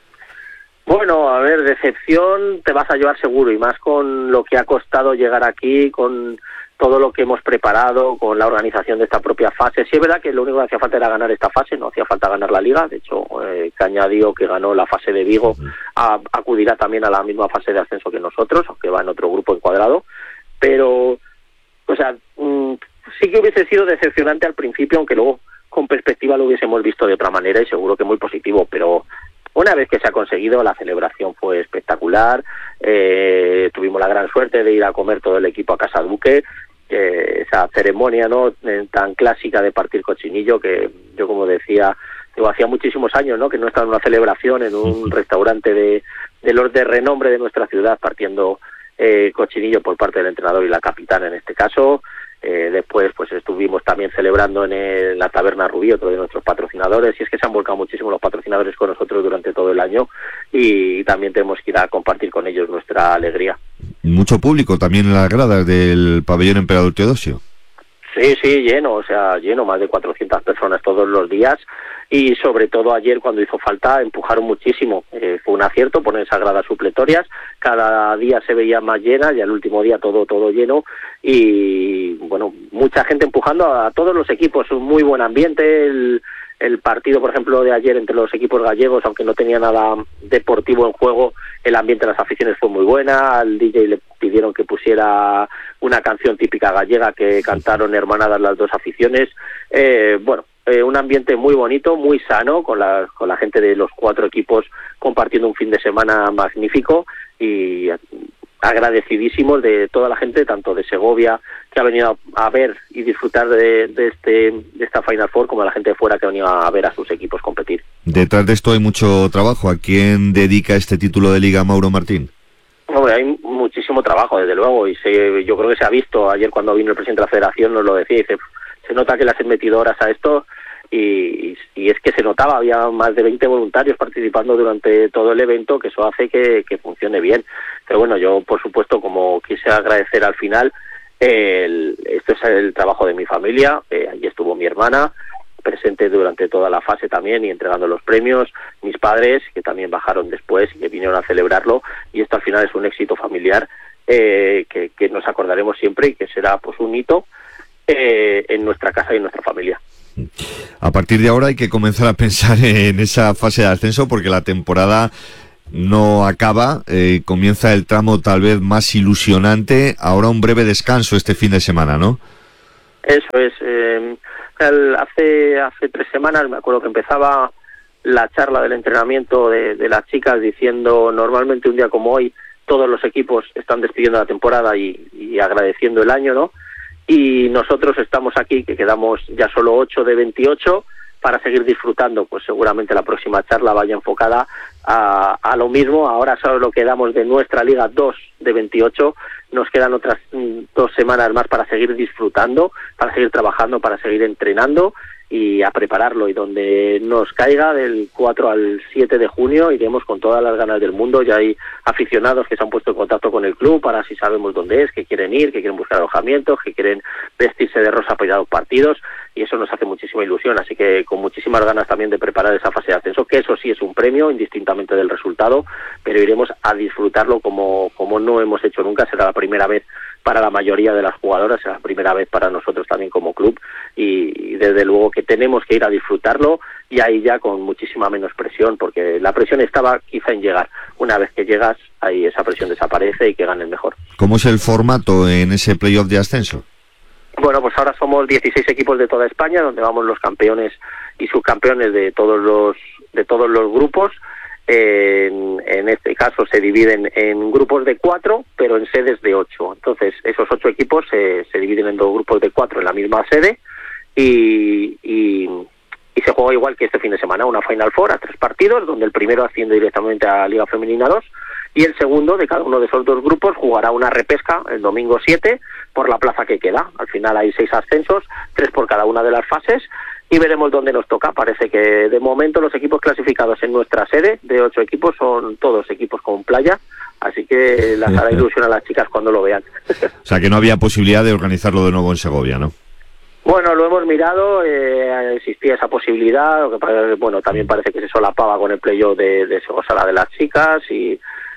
Bueno, a ver, decepción te vas a llevar seguro, y más con lo que ha costado llegar aquí, con todo lo que hemos preparado, con la organización de esta propia fase. Sí es verdad que lo único que hacía falta era ganar esta fase, no hacía falta ganar la Liga. De hecho, eh, Cañadío, que ganó la fase de Vigo, a, acudirá también a la misma fase de ascenso que nosotros, aunque va en otro grupo encuadrado. Pero, o sea, mmm, sí que hubiese sido decepcionante al principio, aunque luego con perspectiva lo hubiésemos visto de otra manera y seguro que muy positivo, pero una vez que se ha conseguido, la celebración fue espectacular. Eh, tuvimos la gran suerte de ir a comer todo el equipo a Casa Duque, eh, esa ceremonia, ¿no?, tan clásica de partir cochinillo, que yo, como decía, digo, hacía muchísimos años, ¿no?, que no estaba en una celebración en un restaurante de, de los de renombre de nuestra ciudad, partiendo eh, cochinillo por parte del entrenador y la capitana en este caso. Eh, después pues estuvimos también celebrando en el, la Taberna Rubí, otro de nuestros patrocinadores, y es que se han volcado muchísimo los patrocinadores con nosotros durante todo el año y también tenemos que ir a compartir con ellos nuestra alegría. Mucho público también en las gradas del pabellón Emperador Teodosio. Sí, sí, lleno, o sea, lleno, más de cuatrocientas personas todos los días y sobre todo ayer cuando hizo falta empujaron muchísimo, eh, fue un acierto poner esas gradas supletorias, cada día se veía más llenas y al último día todo todo lleno y bueno, mucha gente empujando a, a todos los equipos, un muy buen ambiente, el, el partido por ejemplo de ayer entre los equipos gallegos, aunque no tenía nada deportivo en juego, el ambiente de las aficiones fue muy buena, al D J le pidieron que pusiera una canción típica gallega que cantaron hermanadas las dos aficiones, eh, bueno, eh, un ambiente muy bonito, muy sano, con la, con la gente de los cuatro equipos compartiendo un fin de semana magnífico y agradecidísimos de toda la gente, tanto de Segovia, que ha venido a ver y disfrutar de, de, este, de esta Final Four, como la gente de fuera que ha venido a ver a sus equipos competir. Detrás de esto hay mucho trabajo. ¿A quién dedica este título de Liga Mauro Martín? Hombre, hay muchísimo trabajo, desde luego, y se, yo creo que se ha visto. Ayer cuando vino el presidente de la federación nos lo decía, dice, se nota que le has metido horas a esto, y, y es que se notaba, había más de veinte voluntarios participando durante todo el evento, que eso hace que, que funcione bien. Pero bueno, yo por supuesto, como quise agradecer al final, el, esto es el trabajo de mi familia, eh, allí estuvo mi hermana, presente durante toda la fase también y entregando los premios, mis padres que también bajaron después y que vinieron a celebrarlo, y esto al final es un éxito familiar eh, que, que nos acordaremos siempre y que será pues un hito eh, en nuestra casa y en nuestra familia. A partir de ahora hay que comenzar a pensar en esa fase de ascenso porque la temporada no acaba, eh, comienza el tramo tal vez más ilusionante, ahora un breve descanso este fin de semana, ¿no? Eso es, eh, el, hace hace tres semanas me acuerdo que empezaba la charla del entrenamiento de, de las chicas diciendo, normalmente un día como hoy todos los equipos están despidiendo la temporada y, y agradeciendo el año, ¿no? Y nosotros estamos aquí, que quedamos ya solo ocho de veintiocho, para seguir disfrutando, pues seguramente la próxima charla vaya enfocada a, a lo mismo. Ahora solo quedamos de nuestra liga dos de veintiocho, nos quedan otras mm, dos semanas más para seguir disfrutando, para seguir trabajando, para seguir entrenando y a prepararlo, y donde nos caiga del cuatro al siete de junio iremos con todas las ganas del mundo. Ya hay aficionados que se han puesto en contacto con el club para si sabemos dónde es, que quieren ir, que quieren buscar alojamientos, que quieren vestirse de rosa para ir a los partidos, y eso nos hace muchísima ilusión, así que con muchísimas ganas también de preparar esa fase de ascenso, que eso sí es un premio indistintamente del resultado, pero iremos a disfrutarlo como, como no hemos hecho nunca. Será la primera vez para la mayoría de las jugadoras, será la primera vez para nosotros también como club, y, y desde luego que tenemos que ir a disfrutarlo, y ahí ya con muchísima menos presión, porque la presión estaba quizá en llegar. Una vez que llegas, ahí esa presión desaparece y que gane el mejor. ¿Cómo es el formato en ese playoff de ascenso? Bueno, pues ahora somos dieciséis equipos de toda España, donde vamos los campeones y subcampeones de todos los de todos los grupos. En, en este caso se dividen en grupos de cuatro, pero en sedes de ocho. Entonces, esos ocho equipos se, se dividen en dos grupos de cuatro en la misma sede y, y, y se juega igual que este fin de semana, una Final Four a tres partidos, donde el primero asciende directamente a Liga Femenina dos y el segundo de cada uno de esos dos grupos jugará una repesca el domingo siete por la plaza que queda. Al final hay seis ascensos, tres por cada una de las fases, y veremos dónde nos toca. Parece que de momento los equipos clasificados en nuestra sede de ocho equipos son todos equipos con playa, así que les hará ilusión a las chicas cuando lo vean. O sea que no había posibilidad de organizarlo de nuevo en Segovia, ¿no? Bueno, lo hemos mirado, eh, existía esa posibilidad, lo que, bueno, también parece que se solapaba con el playoff de, de Segosala de las chicas y,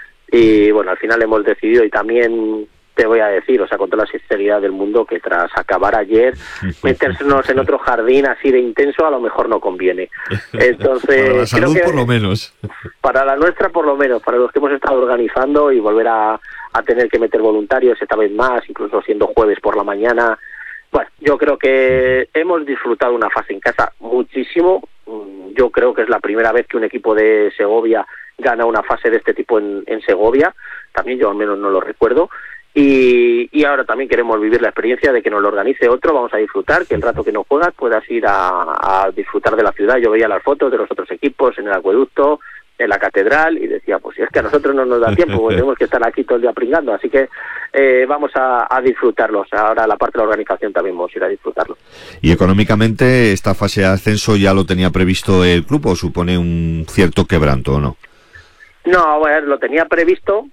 y bueno, al final hemos decidido, y también te voy a decir, o sea, con toda la sinceridad del mundo, que tras acabar ayer, meternos en otro jardín así de intenso a lo mejor no conviene. Entonces, para la salud, creo que, por lo menos. Para la nuestra, por lo menos, para los que hemos estado organizando y volver a, a tener que meter voluntarios esta vez más, incluso siendo jueves por la mañana. Bueno, yo creo que hemos disfrutado una fase en casa muchísimo. Yo creo que es la primera vez que un equipo de Segovia gana una fase de este tipo en, en Segovia. También yo al menos no lo recuerdo. Y, y ahora también queremos vivir la experiencia de que nos lo organice otro. Vamos a disfrutar, que el rato que no juegas puedas ir a, a disfrutar de la ciudad. Yo veía las fotos de los otros equipos en el acueducto, en la catedral, y decía, pues si es que a nosotros no nos da tiempo, pues tenemos que estar aquí todo el día pringando, así que eh, vamos a, a disfrutarlos. Ahora la parte de la organización también vamos a ir a disfrutarlo. Y económicamente esta fase de ascenso ya lo tenía previsto el club, ¿o supone un cierto quebranto o no? No, bueno, lo tenía previsto,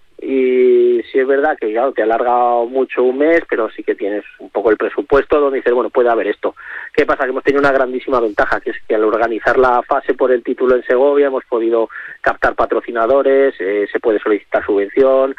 y sí es verdad que claro, te ha alargado mucho un mes, pero sí que tienes un poco el presupuesto donde dices, bueno, puede haber esto. ¿Qué pasa? Que hemos tenido una grandísima ventaja, que es que al organizar la fase por el título en Segovia hemos podido captar patrocinadores, eh, se puede solicitar subvención,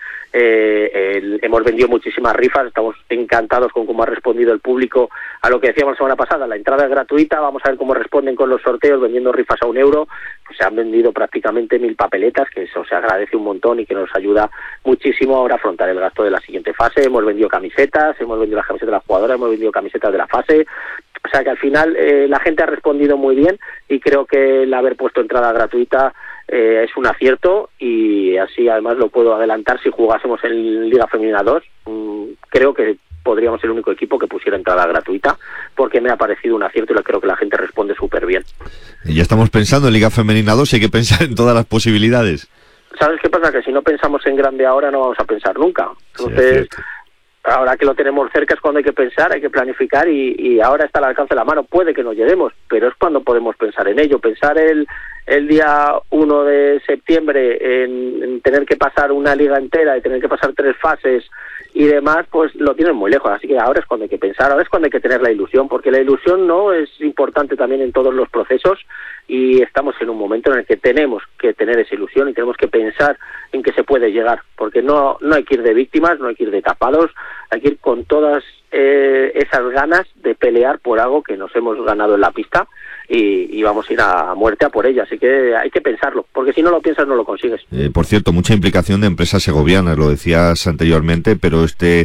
eh, el, hemos vendido muchísimas rifas, estamos encantados con cómo ha respondido el público a lo que decíamos la semana pasada. La entrada es gratuita, vamos a ver cómo responden con los sorteos, vendiendo rifas a un euro. Pues se han vendido prácticamente mil papeletas, que eso se agradece un montón y que nos ayuda muchísimo ahora a afrontar el gasto de la siguiente fase. Hemos vendido camisetas, hemos vendido las camisetas de las jugadoras, hemos vendido camisetas de la fase. O sea que al final eh, la gente ha respondido muy bien, y creo que el haber puesto entrada gratuita eh, es un acierto, y así además lo puedo adelantar. Si jugásemos en Liga Femenina dos, mmm, creo que podríamos ser el único equipo que pusiera entrada gratuita, porque me ha parecido un acierto y creo que la gente responde súper bien. Y ya estamos pensando en Liga Femenina dos, hay que pensar en todas las posibilidades. ¿Sabes qué pasa? Que si no pensamos en grande ahora no vamos a pensar nunca. Entonces, sí, ahora que lo tenemos cerca es cuando hay que pensar, hay que planificar, y, y ahora está al alcance de la mano. Puede que no lleguemos, pero es cuando podemos pensar en ello. Pensar el, el día uno de septiembre en, en tener que pasar una liga entera y tener que pasar tres fases y demás, pues lo tienen muy lejos. Así que ahora es cuando hay que pensar, ahora es cuando hay que tener la ilusión, porque la ilusión no es importante también en todos los procesos, y estamos en un momento en el que tenemos que tener esa ilusión y tenemos que pensar en que se puede llegar, porque no, no hay que ir de víctimas, no hay que ir de tapados, hay que ir con todas eh, esas ganas de pelear por algo que nos hemos ganado en la pista, y, y vamos a ir a, a muerte a por ella. Así que hay que pensarlo, porque si no lo piensas no lo consigues. Eh, por cierto, mucha implicación de empresas segovianas, lo decías anteriormente, pero este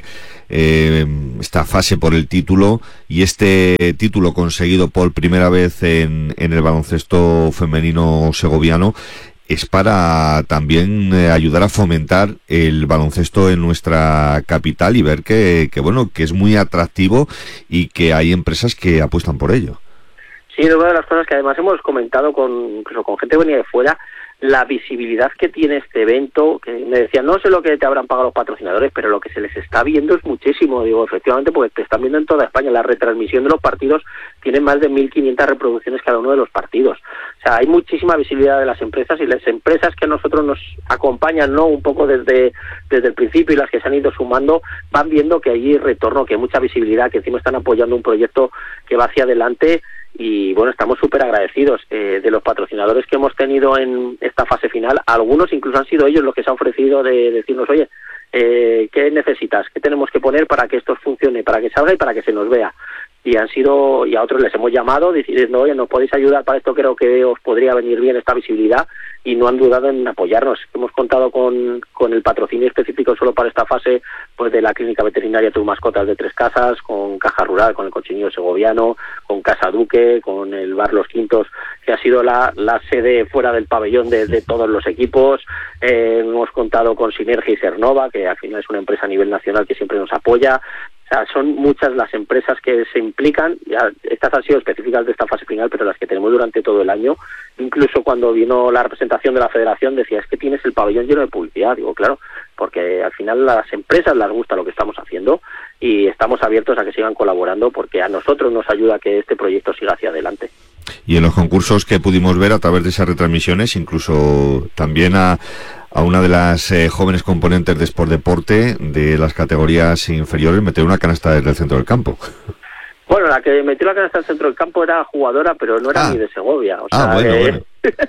eh, esta fase por el título y este título conseguido por primera vez en, en el baloncesto femenino segoviano es para también eh, ayudar a fomentar el baloncesto en nuestra capital y ver que, que bueno, que es muy atractivo y que hay empresas que apuestan por ello. Sí, es una de las cosas que además hemos comentado con, incluso con gente que venía de fuera, la visibilidad que tiene este evento, que me decían, no sé lo que te habrán pagado los patrocinadores, pero lo que se les está viendo es muchísimo. Digo, efectivamente, porque te están viendo en toda España. La retransmisión de los partidos tiene más de mil quinientas reproducciones cada uno de los partidos. O sea, hay muchísima visibilidad de las empresas, y las empresas que a nosotros nos acompañan, ¿no?, un poco desde, desde el principio, y las que se han ido sumando, van viendo que hay retorno, que hay mucha visibilidad, que encima están apoyando un proyecto que va hacia adelante. Y bueno, estamos súper agradecidos eh, de los patrocinadores que hemos tenido en esta fase final. Algunos incluso han sido ellos los que se han ofrecido de decirnos, oye, eh, ¿qué necesitas? ¿Qué tenemos que poner para que esto funcione, para que salga y para que se nos vea? Y han sido, y a otros les hemos llamado diciendo, oye, ¿nos podéis ayudar para esto? Creo que os podría venir bien esta visibilidad, y no han dudado en apoyarnos. Hemos contado con, con el patrocinio específico solo para esta fase, pues de la Clínica Veterinaria Tus Mascotas de Tres Casas, con Caja Rural, con el Cochinillo Segoviano, con Casa Duque, con el Bar Los Quintos, que ha sido la, la sede fuera del pabellón de, de todos los equipos. Eh, hemos contado con Sinergia y Cernova, que al final es una empresa a nivel nacional que siempre nos apoya. O sea, son muchas las empresas que se implican. Ya, estas han sido específicas de esta fase final, pero las que tenemos durante todo el año. Incluso cuando vino la representación de la federación decía, es que tienes el pabellón lleno de publicidad. Digo, claro, porque al final a las empresas les gusta lo que estamos haciendo, y estamos abiertos a que sigan colaborando, porque a nosotros nos ayuda a que este proyecto siga hacia adelante. Y en los concursos que pudimos ver a través de esas retransmisiones, incluso también a, a una de las eh, jóvenes componentes de Sport Deporte de las categorías inferiores meter una canasta desde el centro del campo. Bueno, la que metió la canasta al centro del campo era jugadora, pero no era ah. ni de Segovia. O sea, ah, bueno, eh, bueno.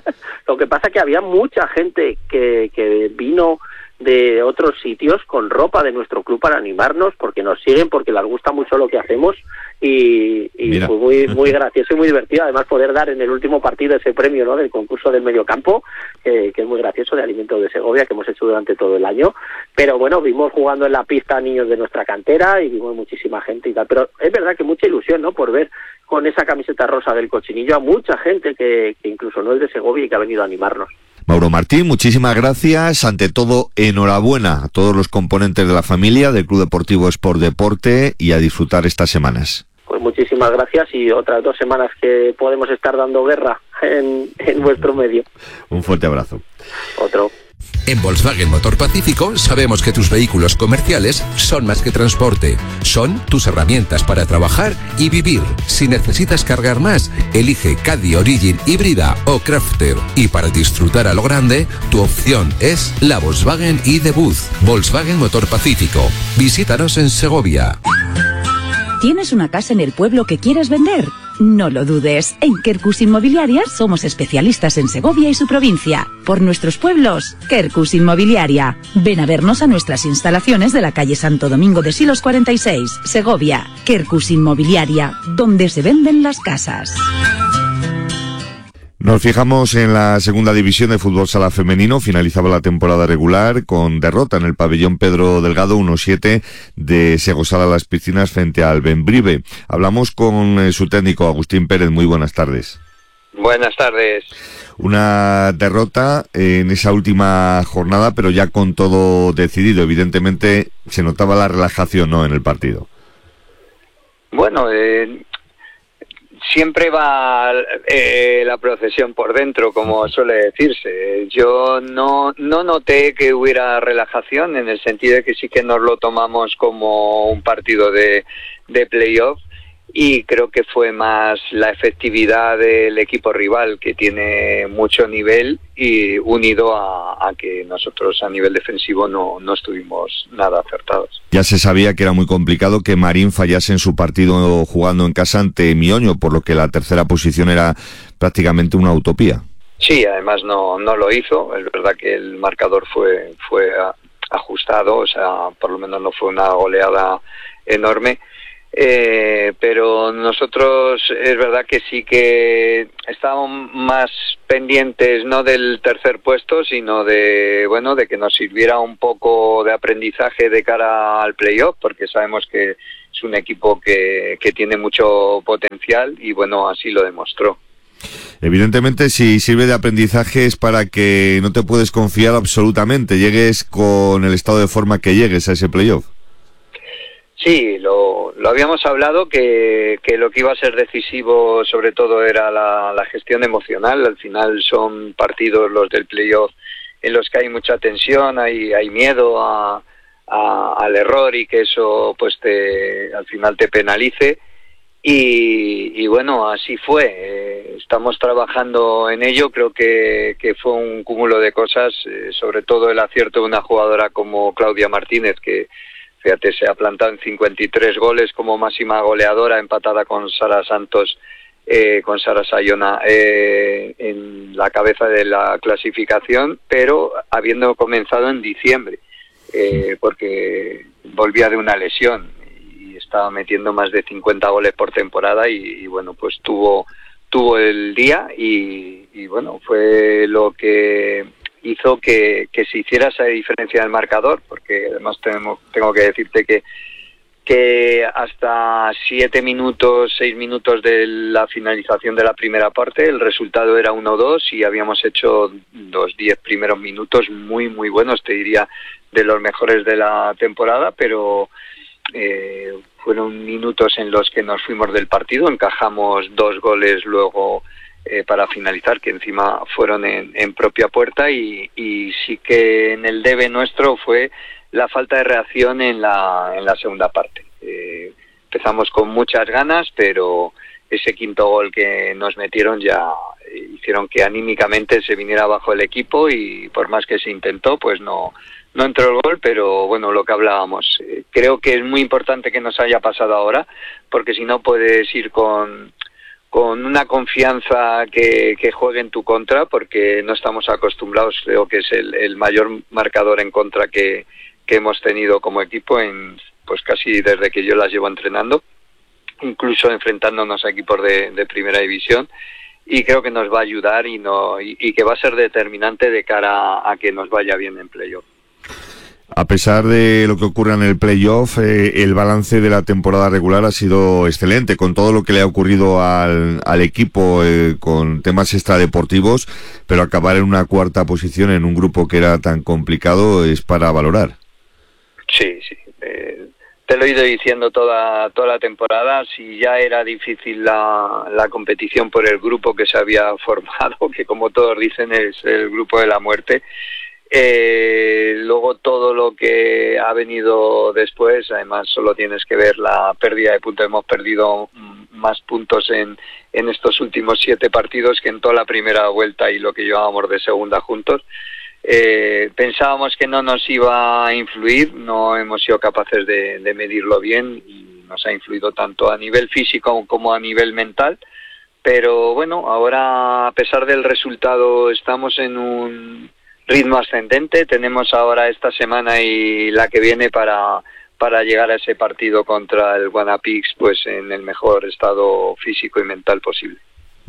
Lo que pasa es que había mucha gente que, que vino de otros sitios con ropa de nuestro club para animarnos, porque nos siguen, porque les gusta mucho lo que hacemos, y, y fue muy muy gracioso y muy divertido además poder dar en el último partido ese premio, ¿no?, del concurso del mediocampo, eh, que es muy gracioso, de Alimentos de Segovia, que hemos hecho durante todo el año. Pero bueno, vimos jugando en la pista a niños de nuestra cantera y vimos muchísima gente y tal, pero es verdad que mucha ilusión, ¿no?, por ver con esa camiseta rosa del Cochinillo a mucha gente que, que incluso no es de Segovia y que ha venido a animarnos. Mauro Martín, muchísimas gracias. Ante todo, enhorabuena a todos los componentes de la familia del Club Deportivo Sport Deporte, y a disfrutar estas semanas. Pues muchísimas gracias, y otras dos semanas que podemos estar dando guerra en, en vuestro medio. Un fuerte abrazo. Otro. En Volkswagen Motor Pacífico sabemos que tus vehículos comerciales son más que transporte, son tus herramientas para trabajar y vivir. Si necesitas cargar más, elige Caddy Origin híbrida o Crafter. Y para disfrutar a lo grande, tu opción es la Volkswagen iD-Buzz. Volkswagen Motor Pacífico. Visítanos en Segovia. ¿Tienes una casa en el pueblo que quieres vender? No lo dudes, en Quercus Inmobiliaria somos especialistas en Segovia y su provincia. Por nuestros pueblos, Quercus Inmobiliaria. Ven a vernos a nuestras instalaciones de la calle Santo Domingo de Silos cuarenta y seis, Segovia. Quercus Inmobiliaria, donde se venden las casas. Nos fijamos en la segunda división de fútbol sala femenino. Finalizaba la temporada regular con derrota en el pabellón Pedro Delgado uno siete de Segosala Las Piscinas frente al Bembrive. Hablamos con eh, su técnico Agustín Pérez. Muy buenas tardes. Buenas tardes. Una derrota en esa última jornada, pero ya con todo decidido. Evidentemente se notaba la relajación, ¿no?, en el partido. Bueno, eh... siempre va eh, la procesión por dentro, como suele decirse. Yo no no noté que hubiera relajación, en el sentido de que sí que nos lo tomamos como un partido de, de playoff, y creo que fue más la efectividad del equipo rival, que tiene mucho nivel, y unido a, a que nosotros a nivel defensivo no, no estuvimos nada acertados. Ya se sabía que era muy complicado que Marín fallase en su partido jugando en casa ante Mioño, por lo que la tercera posición era prácticamente una utopía. Sí, además no no lo hizo. Es verdad que el marcador fue fue ajustado, o sea, por lo menos no fue una goleada enorme. Eh, pero nosotros es verdad que sí que estábamos más pendientes no del tercer puesto, sino de bueno de que nos sirviera un poco de aprendizaje de cara al playoff, porque sabemos que es un equipo que, que tiene mucho potencial, y bueno, así lo demostró. Evidentemente, si sirve de aprendizaje es para que no te puedes confiar absolutamente, llegues con el estado de forma que llegues a ese playoff. Sí, lo, lo habíamos hablado, que, que lo que iba a ser decisivo sobre todo era la, la gestión emocional. Al final son partidos los del playoff en los que hay mucha tensión, hay, hay miedo a, a, al error, y que eso pues te al final te penalice. Y, y bueno, así fue. Eh, estamos trabajando en ello. Creo que, que fue un cúmulo de cosas, eh, sobre todo el acierto de una jugadora como Claudia Martínez, que fíjate, se ha plantado en cincuenta y tres goles como máxima goleadora, empatada con Sara Santos, eh, con Sara Sayona eh, en la cabeza de la clasificación, pero habiendo comenzado en diciembre, eh, porque volvía de una lesión y estaba metiendo más de cincuenta goles por temporada, y, y bueno, pues tuvo tuvo el día, y, y bueno, fue lo que hizo que, que se hiciera esa diferencia del marcador, porque además tenemos, tengo que decirte que que hasta siete minutos, seis minutos de la finalización de la primera parte, el resultado era uno dos, y habíamos hecho los diez primeros minutos muy, muy buenos, te diría de los mejores de la temporada, pero eh, fueron minutos en los que nos fuimos del partido, encajamos dos goles luego Eh, para finalizar, que encima fueron en, en propia puerta, y, y sí que en el debe nuestro fue la falta de reacción en la en la segunda parte. Eh, empezamos con muchas ganas, pero ese quinto gol que nos metieron ya hicieron que anímicamente se viniera abajo el equipo, y por más que se intentó, pues no no entró el gol. Pero bueno, lo que hablábamos, eh, creo que es muy importante que nos haya pasado ahora, porque si no puedes ir con con una confianza que, que juegue en tu contra, porque no estamos acostumbrados. Creo que es el, el mayor marcador en contra que, que hemos tenido como equipo en pues casi desde que yo las llevo entrenando, incluso enfrentándonos a equipos de, de primera división, y creo que nos va a ayudar, y no y, y que va a ser determinante de cara a, a que nos vaya bien en playoff. A pesar de lo que ocurra en el playoff, eh, el balance de la temporada regular ha sido excelente, con todo lo que le ha ocurrido al, al equipo, eh, con temas extradeportivos, pero acabar en una cuarta posición en un grupo que era tan complicado es para valorar. Sí, sí. Eh, te lo he ido diciendo toda toda la temporada, si ya era difícil la, la competición por el grupo que se había formado, que como todos dicen es el grupo de la muerte, eh, luego todo lo que ha venido después, además solo tienes que ver la pérdida de puntos, hemos perdido más puntos en, en estos últimos siete partidos que en toda la primera vuelta y lo que llevábamos de segunda juntos. Eh, pensábamos que no nos iba a influir, no hemos sido capaces de, de medirlo bien y nos ha influido tanto a nivel físico como a nivel mental, pero bueno, ahora a pesar del resultado estamos en un ritmo ascendente, tenemos ahora esta semana y la que viene para, para llegar a ese partido contra el Guanapix pues en el mejor estado físico y mental posible.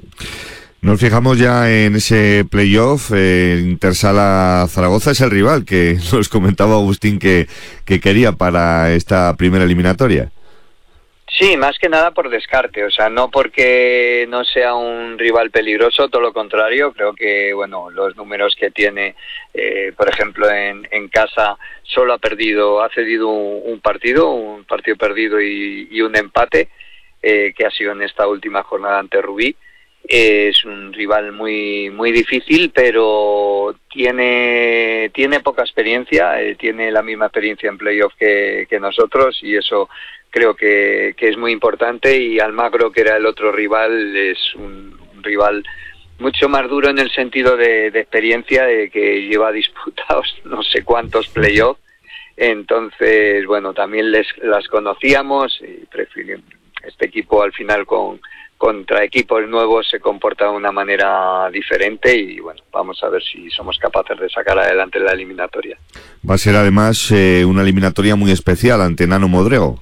Nos fijamos ya en ese playoff. eh, Intersala Zaragoza es el rival que nos comentaba Agustín que, que quería para esta primera eliminatoria. Sí, más que nada por descarte, o sea, no porque no sea un rival peligroso, todo lo contrario, creo que, bueno, los números que tiene, eh, por ejemplo, en, en casa solo ha perdido, ha cedido un, un partido, un partido perdido y, y un empate, eh, que ha sido en esta última jornada ante Rubí. Es un rival muy muy difícil, pero tiene tiene poca experiencia, eh, tiene la misma experiencia en playoff que, que nosotros y eso creo que, que es muy importante. Y Almagro, que era el otro rival, es un, un rival mucho más duro en el sentido de, de experiencia, de que lleva disputados no sé cuántos playoffs. Entonces, bueno, también les las conocíamos y prefiero, este equipo al final con contra equipos nuevos se comporta de una manera diferente y bueno, vamos a ver si somos capaces de sacar adelante la eliminatoria. Va a ser además eh, una eliminatoria muy especial ante Nano Modrego.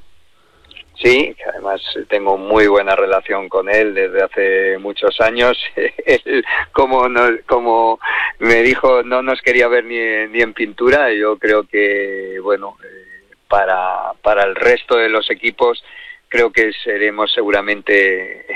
Sí, que además tengo muy buena relación con él desde hace muchos años. Él, como, no, como me dijo, no nos quería ver ni, ni en pintura. Yo creo que, bueno, eh, para, para el resto de los equipos creo que seremos seguramente